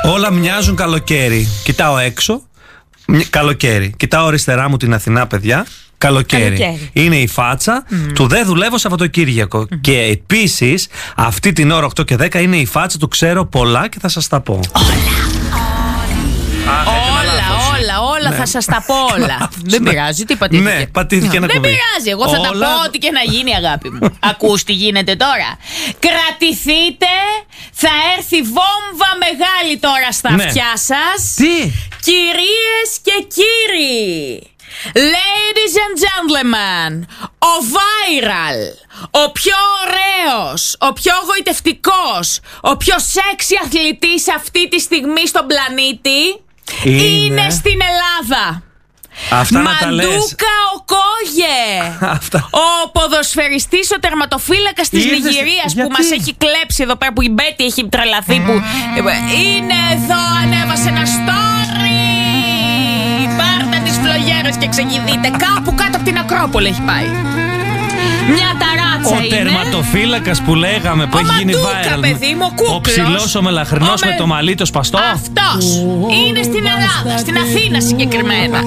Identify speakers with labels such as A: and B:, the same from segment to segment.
A: Όλα μοιάζουν καλοκαίρι. Κοιτάω έξω, καλοκαίρι. Κοιτάω αριστερά μου την Αθηνά, παιδιά. Καλοκαίρι. Είναι η φάτσα του δεν δουλεύω Σαββατοκύριακο. Και επίσης αυτή την ώρα 8 και 10 είναι η φάτσα του ξέρω πολλά και θα σας τα πω.
B: Όλα, θα σας τα πω όλα. Δεν πειράζει, τι πατήθηκε.
A: Ναι, πατήθηκε ένα κουμπί.
B: Δεν πειράζει, εγώ θα τα πω ό,τι και να γίνει, αγάπη μου. Ακούς τι γίνεται τώρα. Κρατηθείτε, θα έρθει βόμβα μεγάλη τώρα στα αυτιά σας.
A: Τι?
B: Κυρίες και κύριοι, ladies and gentlemen, ο viral, ο πιο ωραίος, ο πιο γοητευτικός, ο πιο sexy αθλητής αυτή τη στιγμή στον πλανήτη είναι στην Ελλάδα.
A: Αυτά
B: Μαντούκα Οκόγε. Ο ποδοσφαιριστής, ο τερματοφύλακας της Νιγηρίας που μας έχει κλέψει εδώ πέρα, που η Μπέτη έχει τρελαθεί, που είναι εδώ, ανέβασε ένα story. Πάρτε τις φλογέρες και ξεκινείτε. Κάπου κάτω από την Ακρόπολη έχει πάει. Μια ταράτσα
A: ο
B: είναι. Ο
A: τερματοφύλακας που λέγαμε, που έχει γίνει viral.
B: Παιδί μου,
A: ο ψηλός, ο μελαχρινός με το μαλλί το σπαστό.
B: Αυτός είναι στην Ελλάδα, στην Αθήνα συγκεκριμένα.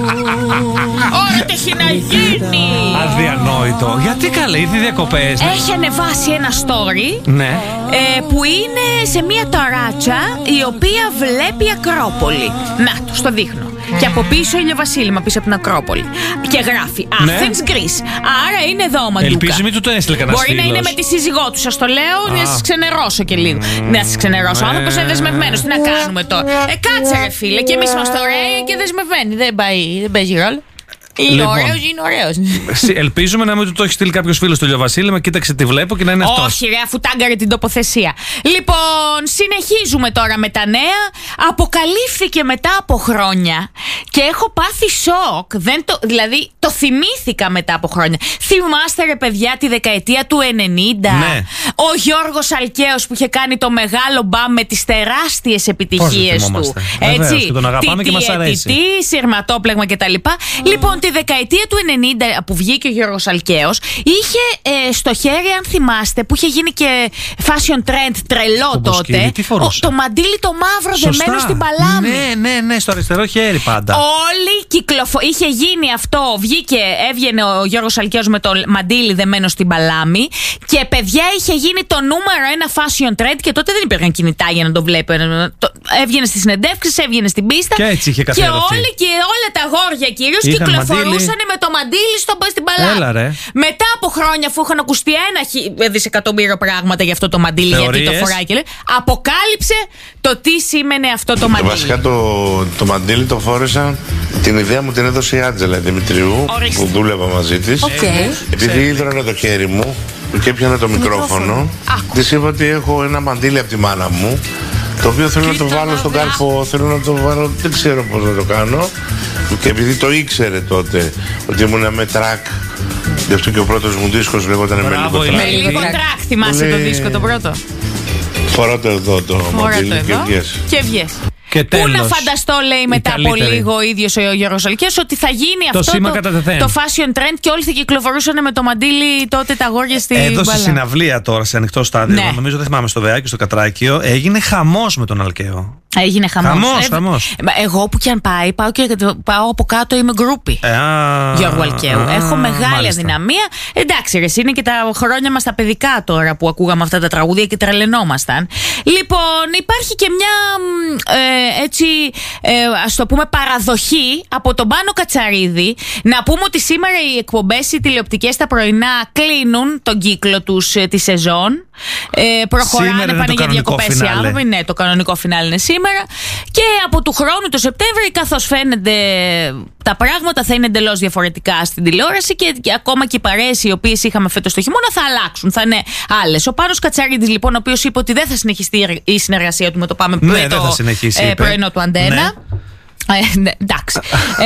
B: Ωραία, τι έχει να γίνει.
A: Αδιανόητο. Γιατί καλέ, ήδη διακοπές.
B: Έχει ανεβάσει ένα story,
A: ναι,
B: που είναι σε μια ταράτσα η οποία βλέπει Ακρόπολη. Να, του το δείχνω. Και από πίσω ηλιοβασίλεμα, πίσω από την Ακρόπολη. Και γράφει Athens, Greece. Άρα είναι εδώ ο Μαντούκα.
A: Ελπίζω μην του το έστειλε κανένα.
B: Μπορεί να είναι με τη σύζυγό του, σας το λέω, να σας ξενερώσω και λίγο. Να σας ξενερώσω. Ο άνθρωπος είναι δεσμευμένος. Τι να κάνουμε τώρα. Κάτσε ρε φίλε, και εμείς είμαστε ωραίοι και δεσμευμένοι. Δεν παίζει ρόλο. Είναι ωραίος, είναι ωραίος.
A: Ελπίζουμε να μην του το έχει στείλει κάποιος φίλος στο ηλιοβασίλεμα. Κοίταξε τι βλέπω και να είναι αυτός.
B: Όχι, ρε, αφού τάγκαρε την τοποθεσία. Λοιπόν, συνεχίζουμε τώρα με τα νέα. Αποκαλύφθηκε μετά από χρόνια και έχω πάθει σοκ. Δηλαδή, το θυμήθηκα μετά από χρόνια. Θυμάστε, ρε παιδιά, τη δεκαετία του 90.
A: Ναι.
B: Ο Γιώργος Αλκαίος που είχε κάνει το μεγάλο μπαμ με τις τεράστιες επιτυχίες του.
A: Έτσι. Και τον αγαπάμε και μας αρέσει.
B: Σειρματόπλεγμα κτλ. Λοιπόν, τη δεκαετία του 90 που βγήκε ο Γιώργος Αλκαίος, είχε στο χέρι, αν θυμάστε, που είχε γίνει και fashion trend τρελό τότε. Το μαντίλι το μαύρο δεμένο στην παλάμη.
A: Ναι, στο αριστερό χέρι πάντα.
B: Όλοι είχε γίνει αυτό. Έβγαινε ο Γιώργος Αλκαίος με το μαντίλι δεμένο στην παλάμη. Και παιδιά, είχε γίνει το νούμερο ένα fashion trend και τότε δεν υπήρχαν κινητά για να το βλέπει. Έβγαινε στις συνεντεύξεις, έβγαινε στην πίστα.
A: Και έτσι είχε καθιερωθεί.
B: Και όλα τα αγόρια κυρίως κυκλοφορούσαν με το μαντίλι στην παλάμη.
A: Έλα, ρε.
B: Μετά από χρόνια, αφού είχαν ακουστεί 1 δισεκατομμύριο πράγματα για αυτό το μαντίλι, γιατί το φοράει και λέει, αποκάλυψε το τι σήμαινε αυτό το μαντίλι.
C: Βασικά το μαντίλι το φόρεσα. Την ιδέα μου την έδωσε η Άντζελα Δημητριού, που δούλευα μαζί της. Επειδή ίδρωνε το χέρι μου και έπιανα το μικρόφωνο, της είπα ότι έχω ένα μαντίλι από τη μάνα μου, το οποίο θέλω να το βάλω στον κάλπο, θέλω να το βάλω, δεν ξέρω πώς να το κάνω. Και επειδή το ήξερε τότε ότι ήμουν με τρακ, γι' αυτό και ο πρώτος μου δίσκος λεγόταν με λίγο τρακ.
B: Με λίγο τρακ, θυμάσαι το δίσκο το πρώτο.
C: Φοράω το εδώ το μαντίλι
B: και βγες. Πού να φανταστώ, λέει μετά από λίγο ο ίδιος ο Γιώργος Αλκαίος, ότι θα γίνει αυτό το fashion trend και όλοι θα κυκλοφορούσαν με το μαντίλι τότε τα αγόρια στην
A: Εδώ στη συναυλία τώρα, σε ανοιχτό στάδιο, νομίζω δεν θυμάμαι, στο Βεάκι, στο Κατράκιο, έγινε χαμός με τον Αλκαίο.
B: Έγινε χαμός. Εγώ που κι αν πάω από κάτω, είμαι γκρούπι Γιώργου Αλκαίου. Έχω μεγάλη αδυναμία. Εντάξει, ρε, είναι και τα χρόνια μας τα παιδικά τώρα που ακούγαμε αυτά τα τραγούδια και τρελαινόμασταν. Λοιπόν, υπάρχει και μια έτσι, ας το πούμε, παραδοχή από τον Πάνο Κατσαρίδη. Να πούμε ότι σήμερα οι εκπομπές οι τηλεοπτικές τα πρωινά κλείνουν τον κύκλο τους τη σεζόν. Προχωράνε, πάνε για διακοπές οι άνθρωποι. Ναι, το κανονικό φινάλε είναι σήμερα. Και από του χρόνου το Σεπτέμβρη, καθώς φαίνεται τα πράγματα θα είναι εντελώς διαφορετικά στην τηλεόραση και ακόμα και οι παρέες οι οποίες είχαμε φέτος το χειμώνα θα αλλάξουν, θα είναι άλλες. Ο Πάνος Κατσαρίδης, λοιπόν, ο οποίος είπε ότι δεν θα συνεχιστεί η συνεργασία του με το Πάμε πρωινό του Αντένα. Ναι, εντάξει.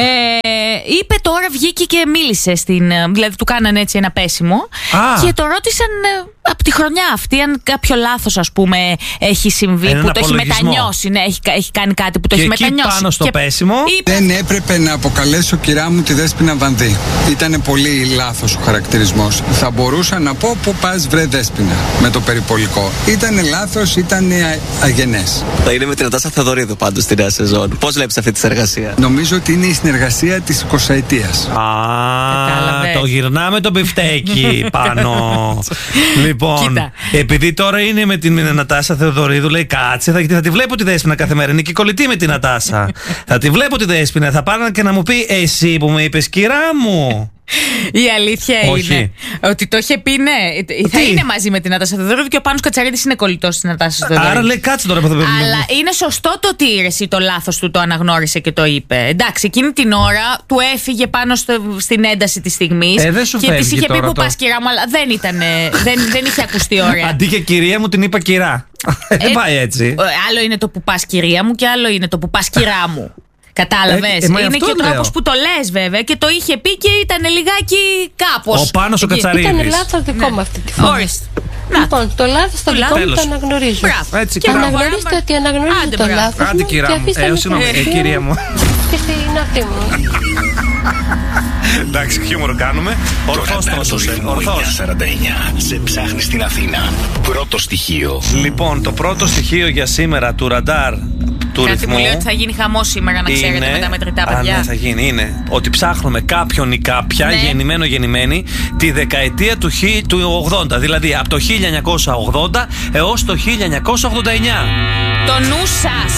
B: Είπε τώρα, βγήκε και μίλησε δηλαδή του κάνανε έτσι ένα πέσιμο και το ρώτησαν από τη χρονιά αυτή, αν κάποιο λάθος, ας πούμε, έχει συμβεί, που το έχει μετανιώσει, ναι, έχει κάνει κάτι που το έχει μετανιώσει.
A: Πάνω στο πέσιμο.
D: Δεν έπρεπε να αποκαλέσω κυρά μου τη Δέσποινα Βανδύ. Ήτανε πολύ λάθος ο χαρακτηρισμός. Θα μπορούσα να πω πού πας βρε Δέσποινα με το περιπολικό. Ήτανε λάθος, ήτανε αγενές.
E: Θα είναι με την Νατάσα Θεοδωρίδου πάντως στη νέα σεζόν. Πώς βλέπεις αυτή τη συνεργασία?
D: Νομίζω ότι είναι η συνεργασία της 20ετίας.
A: Το γυρνάμε το μπιφτέκι πάνω. Λοιπόν, επειδή τώρα είναι με την Νατάσα Θεοδωρίδου, λέει κάτσε, θα τη βλέπω τη Δέσποινα κάθε μέρα. Είναι και κολλητή με την Νατάσα. Θα τη βλέπω τη Δέσποινα. Θα πάρω και να μου πει εσύ που με είπες κυρά μου.
B: Η αλήθεια είναι ότι το είχε πει, ναι. Θα είναι μαζί με την Νατάσα Θεοδωρίδου και ο Πάνος Κατσαρίδης είναι κολλητός της Νατάσας Θεοδωρίδου.
A: Άρα λέει κάτσε τώρα που θα πει.
B: Αλλά είναι σωστό το ότι το λάθος του το αναγνώρισε και το είπε. Εντάξει, εκείνη την ώρα του έφυγε πάνω στην ένταση της στιγμής.
A: Και
B: της είχε πει που πας κυρά μου, αλλά δεν είχε ακουστεί ωραία.
A: Αντί και κυρία μου την είπα κυρά. Δεν πάει έτσι.
B: Άλλο είναι το που πας κυρία μου και άλλο είναι το που πας κυρά μου. Κατάλαβες. Είναι και ο τρόπος που το λες, βέβαια, και το είχε πει και ήταν λιγάκι κάπως.
A: Ο Πάνος ο Κατσαρίδης.
F: Ήταν λάθος δικό μου αυτή τη φορά. Λοιπόν, το λάθος το δικό μου το αναγνωρίζω. Και αναγνωρίστε ότι αναγνωρίζω το λάθος μου και αφήστε με
A: κυρία μου.
F: και στην αυτή μου.
A: Εντάξει, χιούμορ κάνουμε. Ορθώς τόσο. Ορθώς.
G: 49. Σε ψάχνει στην Αθήνα. Πρώτο στοιχείο.
A: Λοιπόν, το πρώτο στοιχείο για σήμερα του ραντάρ του ρυθμού.
B: Μου λέει ότι θα γίνει χαμός σήμερα, να ξέρετε, με τα μετρητά παιδιά.
A: Ναι, θα γίνει. Είναι ότι ψάχνουμε κάποιον ή κάποια, γεννημένη, τη δεκαετία του 80. Δηλαδή από το 1980 έως το 1989.
B: Το νου σας.